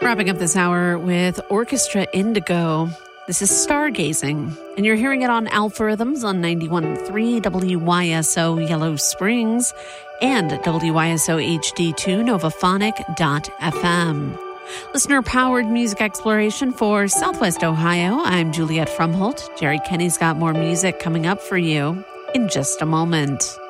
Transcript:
Wrapping up this hour with Orchestra Indigo. This is Stargazing, and you're hearing it on Alpharhythms on 91.3 WYSO Yellow Springs and WYSO HD2 Novaphonic.fm. Listener-powered music exploration for Southwest Ohio. I'm Juliette Frumholt. Jerry Kenny's got more music coming up for you in just a moment.